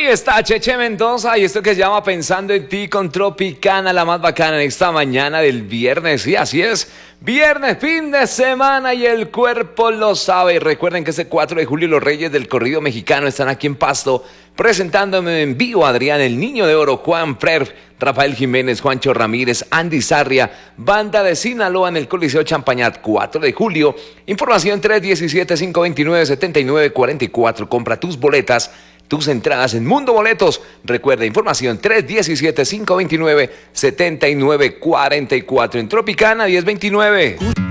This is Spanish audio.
está Cheche Mendoza y esto que se llama Pensando en Ti con Tropicana, la más bacana en esta mañana del viernes. Sí, así es, viernes, fin de semana y el cuerpo lo sabe. Recuerden que este 4 de julio los Reyes del Corrido Mexicano están aquí en Pasto presentándome en vivo a Adrián, el Niño de Oro, Juan Fer, Rafael Jiménez, Juancho Ramírez, Andy Sarria, Banda de Sinaloa en el Coliseo Champañat, 4 de julio. Información 317-529-7944. Compra tus boletas, tus entradas en Mundo Boletos. Recuerda, información 317-529-7944. En Tropicana 1029.